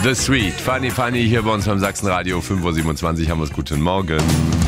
The Sweet, Funny hier bei uns beim Sachsenradio, 5:27 Uhr haben wir es. Guten Morgen.